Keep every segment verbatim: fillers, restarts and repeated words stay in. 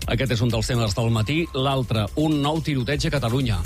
Aquest és un dels temes del matí. L'altre, un nou tiroteig a Catalunya.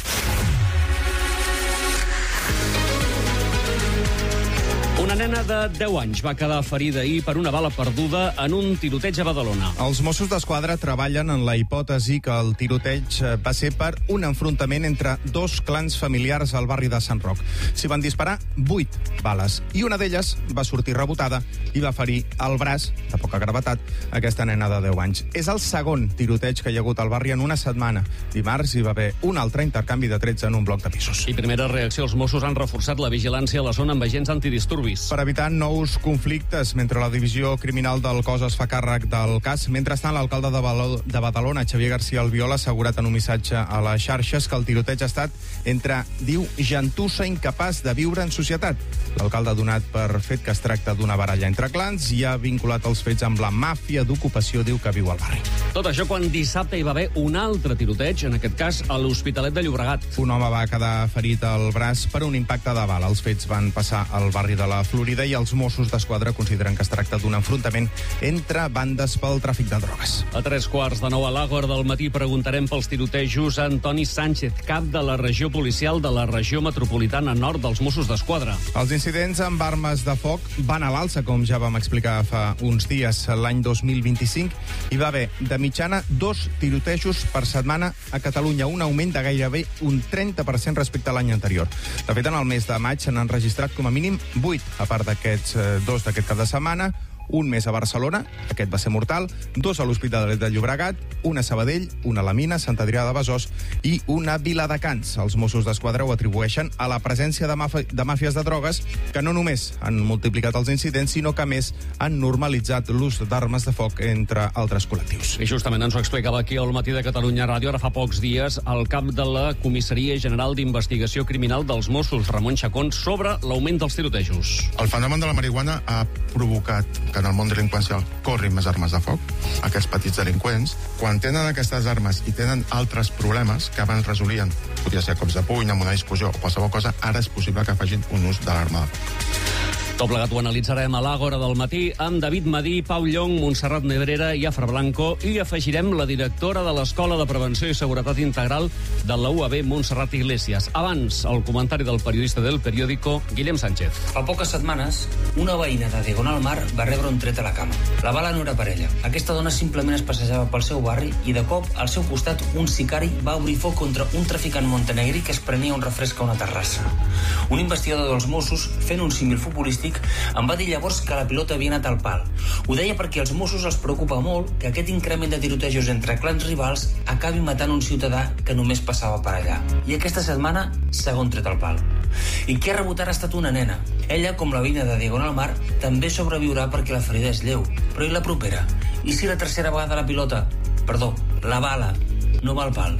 Una nena de deu anys va quedar ferida ahir per una bala perduda en un tiroteig a Badalona. Els Mossos d'Esquadra treballen en la hipòtesi que el tiroteig va ser per un enfrontament entre dos clans familiars al barri de Sant Roc. S'hi van disparar vuit bales i una d'elles va sortir rebotada i va ferir al braç, de poca gravetat, aquesta nena de deu anys. És el segon tiroteig que hi ha hagut al barri en una setmana. Dimarts hi va haver un altre intercanvi de trets en un bloc de pisos. I primera reacció, els Mossos han reforçat la vigilància a la zona amb agents antidisturbis. Per evitar nous conflictes, mentre la divisió criminal del cos es fa càrrec del cas, mentrestant l'alcalde de, Balo- de Badalona, Xavier García Albiol, ha assegurat en un missatge a les xarxes que el tiroteig ha estat entre, diu, gentussa incapaç de viure en societat. L'alcalde ha donat per fet que es tracta d'una baralla entre clans i ha vinculat els fets amb la màfia d'ocupació, diu, que viu al barri. Tot això quan dissabte hi va haver un altre tiroteig, en aquest cas a l'Hospitalet de Llobregat. Un home va quedar ferit al braç per un impacte de bala. Els fets van passar al barri de la Florida i els Mossos d'Esquadra consideren que es tracta d'un enfrontament entre bandes pel tràfic de drogues. A tres quarts de nou a l'Àgora del matí preguntarem pels tirotejos a Antoni Sánchez, cap de la regió policial de la regió metropolitana nord dels Mossos d'Esquadra. Els incidents amb armes de foc van a l'alça, com ja vam explicar fa uns dies. L'any dos mil vint-i-cinc hi va haver de mitjana dos tirotejos per setmana a Catalunya, un augment de gairebé un trenta per cent respecte a l'any anterior. De fet, en el mes de maig s'han enregistrat com a mínim vuit, a part d'aquests eh, dos d'aquest cap de setmana, un més a Barcelona, aquest va ser mortal, dos a l'Hospitalet de Llobregat, un a Sabadell, un a la Mina, Sant Adrià de Besòs i una a Viladecans. Els Mossos d'Esquadra ho atribueixen a la presència de, màf de màfies de drogues que no només han multiplicat els incidents, sinó que a més han normalitzat l'ús d'armes de foc entre altres col·lectius. I justament ens ho explicava aquí al Matí de Catalunya Ràdio, ara fa pocs dies, el cap de la Comissaria General d'Investigació Criminal dels Mossos, Ramon Chacón, sobre l'augment dels tirotejos. El fenomen de la marihuana ha provocat que en el món delinqüencial corrin més armes de foc. Aquests petits delinqüents, quan tenen aquestes armes i tenen altres problemes que abans resolien, podria ser cops de puny, amb una discussió o qualsevol cosa, ara és possible que facin un ús de l'arma de foc. Tot plegat ho analitzarem a l'Àgora del matí amb David Madí, Pau Llong, Montserrat Nebrera i Afra Blanco, i afegirem la directora de l'Escola de Prevenció i Seguretat Integral de la U A B, Montserrat Iglesias. Abans, el comentari del periodista del periòdico, Guillem Sánchez. Fa poques setmanes, una veïna de Diagonal Mar va rebre un tret a la cama. La bala no era per ella. Aquesta dona simplement es passejava pel seu barri i de cop, al seu costat, un sicari va obrir foc contra un traficant montenegrí que es prenia un refresc a una terrassa. Un investigador dels Mossos, fent un símil futbolístic, em va dir llavors que la pilota havia anat al pal. Ho deia perquè als Mossos els preocupa molt que aquest increment de tirotejos entre clans rivals acabi matant un ciutadà que només passava per allà. I aquesta setmana, segon tret al pal. I qui ha rebut ara ha estat una nena. Ella, com la veïna de Diagonal Mar, també sobreviurà perquè la ferida és lleu. Però i la propera? I si la tercera vegada la pilota, perdó, la bala, no va al pal?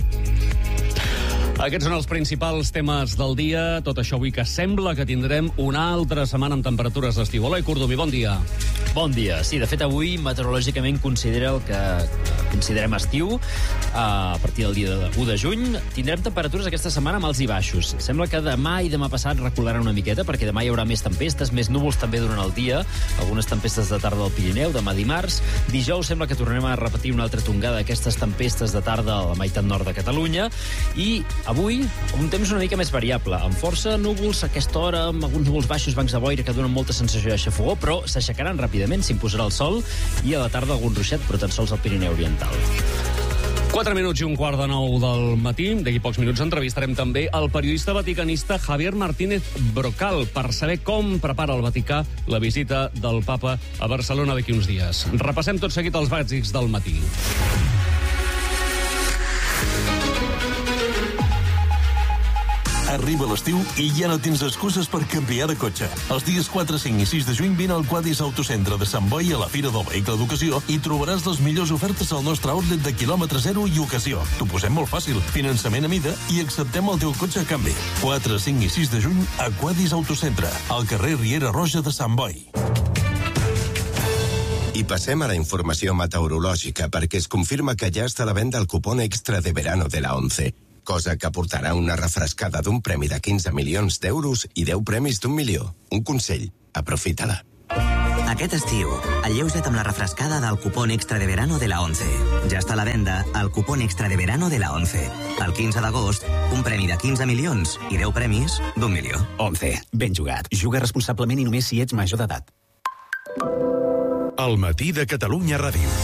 Aquests són els principals temes del dia. Tot això avui que sembla que tindrem una altra setmana amb temperatures d'estiu. Hola, Cordomi, bon dia. Bon dia. Sí, de fet, avui meteorològicament considera el que considerem estiu. A partir del dia u de juny tindrem temperatures aquesta setmana amb alts i baixos. Sembla que demà i demà passat recularan una miqueta, perquè demà hi haurà més tempestes, més núvols també durant el dia, algunes tempestes de tarda al Pirineu, demà dimarts. Dijous sembla que tornarem a repetir una altra tongada d'aquestes tempestes de tarda a la meitat nord de Catalunya. I avui, un temps una mica més variable, amb força núvols a aquesta hora, amb alguns núvols baixos, bancs de boira que donen molta sensació de xafogó, però s'aixecaran ràpidament, s'imposarà el sol, i a la tarda algun ruixat, però tan sols al Pirineu Oriental. Quatre minuts i un quart de nou del matí. D'aquí pocs minuts entrevistarem també el periodista vaticanista Javier Martínez Brocal per saber com prepara el Vaticà la visita del papa a Barcelona d'aquí uns dies. Repassem tot seguit els bàsics del matí. Arriba l'estiu i ja no tens excuses per canviar de cotxe. Els dies quatre, cinc i sis de juny vine al Quadis Autocentre de Sant Boi a la Fira del Vehicle d'Ocasió i trobaràs les millors ofertes al nostre outlet de quilòmetre zero i ocasió. T'ho posem molt fàcil, finançament a mida i acceptem el teu cotxe a canvi. quatre, cinc i sis de juny a Quadis Autocentre, al carrer Riera Roja de Sant Boi. I passem a la informació meteorològica perquè es confirma que ja està a la venda el cupón extra de verano de la ONCE, cosa que portarà una refrescada d'un premi de quinze milions d'euros i deu premis d'un milió. Un consell, aprofita-la. Aquest estiu, alleuja't amb la refrescada del cupón extra de verano de la ONCE. Ja està a la venda el cupón extra de verano de la ONCE. El quinze d'agost, un premi de quinze milions i deu premis d'un milió. ONCE. Ben jugat. Juga responsablement i només si ets major d'edat. El matí de Catalunya Ràdio.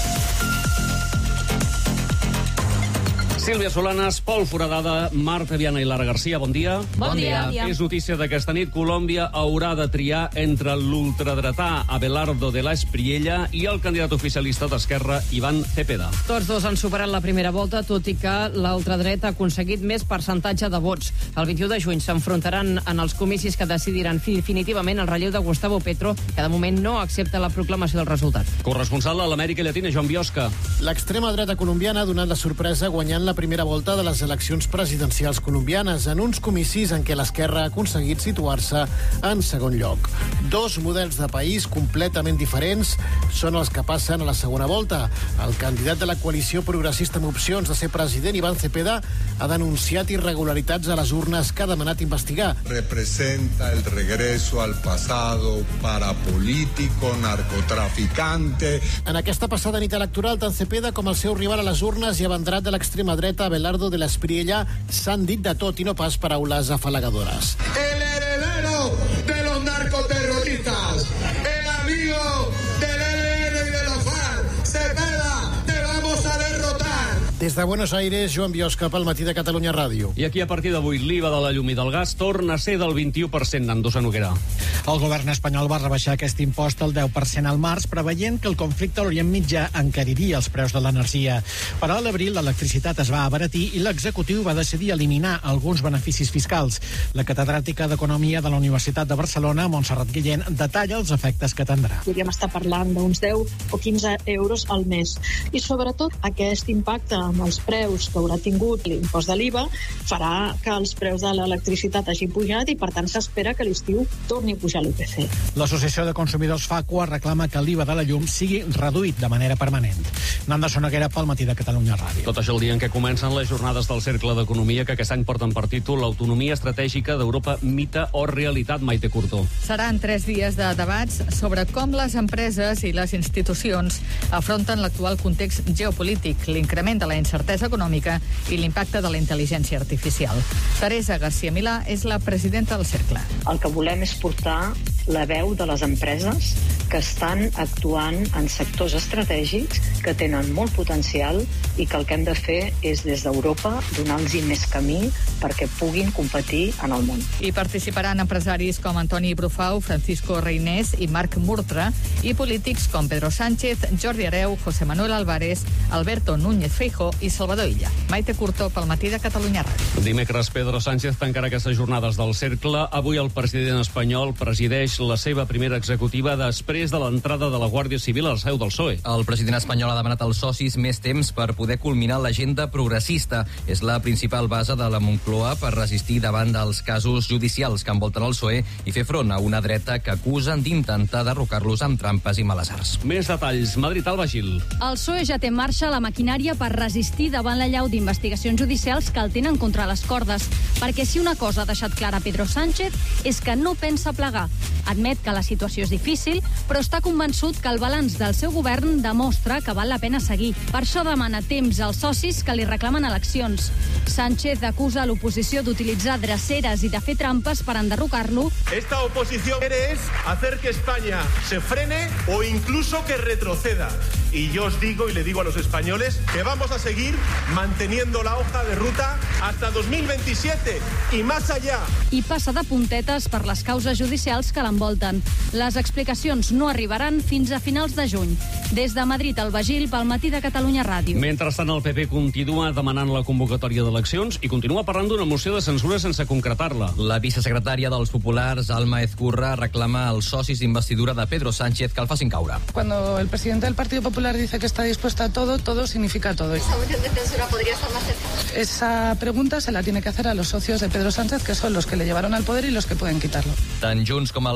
Sílvia Solanas, Pol Foradada, Marta Viana i Lara Garcia, bon dia. Bon, bon dia. dia. És notícia d'aquesta nit. Colòmbia haurà de triar entre l'ultradretà Abelardo de la Espriella i el candidat oficialista d'Esquerra, Iván Cepeda. Tots dos han superat la primera volta, tot i que l'ultradreta ha aconseguit més percentatge de vots. El vint-i-u de juny s'enfrontaran en els comicis que decidiran definitivament el relleu de Gustavo Petro, que de moment no accepta la proclamació del resultat. Corresponsal a l'Amèrica Llatina, Joan Biosca. L'extrema dreta colombiana ha donat la sorpresa guanyant la primera volta de les eleccions presidencials colombianes en uns comicis en què l'esquerra ha aconseguit situar-se en segon lloc. Dos models de país completament diferents són els que passen a la segona volta. El candidat de la coalició progressista amb opcions de ser president, Iván Cepeda, ha denunciat irregularitats a les urnes que ha demanat investigar. Representa el regreso al pasado parapolítico, narcotraficante. En aquesta passada nit electoral, tant Cepeda com el seu rival a les urnes i abandrat de l'extrema dreta Abelardo de la Espriella s'han dit de tot i no pas paraules afalagadores. El heredero de los narcoterroristas, el amigo del E L N y de los FARC, Cepeda, te vamos a derrotar. Des de Buenos Aires, Joan Biosca, pel matí de Catalunya Ràdio. I aquí, a partir d'avui, l'I V A de la llum i del gas torna a ser del vint-i-u per cent, Andosa Noguera. El govern espanyol va rebaixar aquest impost al deu per cent al març, preveient que el conflicte a l'Orient Mitjà encariria els preus de l'energia. Però a l'abril l'electricitat es va abaratir i l'executiu va decidir eliminar alguns beneficis fiscals. La catedràtica d'Economia de la Universitat de Barcelona, Montserrat Guillén, detalla els efectes que tindrà. Podríem estar parlant d'uns deu o quinze euros al mes. I sobretot aquest impacte amb els preus que haurà tingut l'impost de l'I V A farà que els preus de l'electricitat hagin pujat i per tant s'espera que l'estiu torni a pujar l'I P C. L'Associació de Consumidors FACUA reclama que l'I V A de la llum sigui reduït de manera permanent. Nanda Soneguera pel matí de Catalunya Ràdio. Tot això el dia en què comencen les jornades del Cercle d'Economia, que aquest any porten per títol l'autonomia estratègica d'Europa, mite o realitat. Maite Curto. Seran tres dies de debats sobre com les empreses i les institucions afronten l'actual context geopolític, l'increment de la incertesa econòmica i l'impacte de la intel·ligència artificial. Teresa García Milà és la presidenta del Cercle. El que volem és portar la veu de les empreses que estan actuant en sectors estratègics que tenen molt potencial i que el que hem de fer és des d'Europa donar-los més camí perquè puguin competir en el món. Hi participaran empresaris com Antoni Brufau, Francisco Reinés i Marc Murtra i polítics com Pedro Sánchez, Jordi Hereu, José Manuel Álvarez, Alberto Núñez Feijóo i Salvador Illa. Maite Curto pel matí de Catalunya Ràdio. Dimecres, Pedro Sánchez tancarà aquestes jornades del Cercle. Avui el president espanyol presideix la seva primera executiva després de l'entrada de la Guàrdia Civil a la seu del P S O E. El president espanyol ha demanat als socis més temps per poder culminar l'agenda progressista. És la principal base de la Moncloa per resistir davant dels casos judicials que envolten el P S O E i fer front a una dreta que acusen d'intentar derrocar-los amb trampes i males arts. Més detalls. Madrid, Alba Gil. El P S O E ja té en marxa la maquinària per resistir davant la llau d'investigacions judicials que el tenen contra les cordes. Perquè si una cosa ha deixat clara Pedro Sánchez és que no pensa plegar. Admet que la situació és difícil, però està convençut que el balanç del seu govern demostra que val la pena seguir. Per això demana temps als socis que li reclamen eleccions. Sánchez acusa l'oposició d'utilitzar dreceres i de fer trampes per enderrocar-lo. Esta oposición quiere es hacer que España se frene o incluso que retroceda. Y yo os digo y le digo a los españoles que vamos a seguir manteniendo la hoja de ruta hasta dos mil veintisiete y más allá. I passa de puntetes per les causes judicials que l'envolten. Les explicacions no arribaran fins a finals de juny. Des de Madrid, Alba Gil, pel matí de Catalunya Ràdio. Mentrestant, el P P continua demanant la convocatòria d'eleccions i continua parlant d'una moció de censura sense concretar-la. La vicesecretària dels Populars, Alma Ezcurra, reclama als socis d'investidura de Pedro Sánchez que el facin caure. Cuando el presidente del Partido Popular dice que está dispuesta a todo, todo significa todo. ¿Esa moción de censura podría estar más cerca? Esa pregunta se la tiene que hacer a los socios de Pedro Sánchez, que son los que le llevaron al poder y los que pueden quitarlo. Tant Junts com el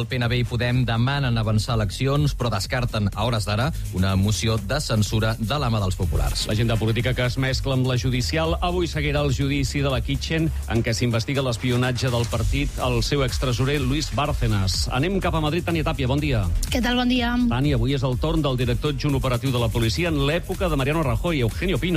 P N B i Podem demanen avançar eleccions, però descarten a hores d'ara una moció de censura de la mà dels populars. L'agenda política que es mescla amb la judicial. Avui seguirà el judici de la Kitchen, en què s'investiga l'espionatge del partit al seu extresorer Luis Bárcenas. Anem cap a Madrid. Tània Tàpia, bon dia. Què tal, bon dia. Tània, avui és el torn del director adjunt operatiu de la policia en l'època de Mariano Rajoy, Eugenio Pino.